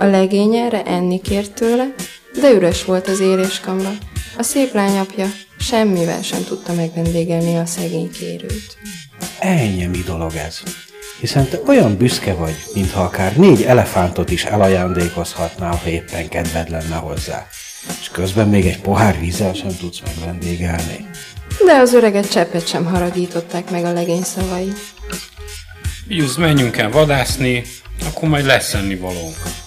A legény erre enni kért tőle, de üres volt az éréskamra. A szép lány apja semmivel sem tudta megvendégelni a szegény kérőt. Ennyi mi dolog ez? Hiszen te olyan büszke vagy, mintha akár 4 elefántot is elajándékozhatnál, ha éppen kedved lenne hozzá. És közben még egy pohár vízzel sem tudsz megvendégelni. De az öreget cseppet sem haragították meg a legény szavai. Figyelj, menjünk el vadászni, akkor majd lesz ennivalónk.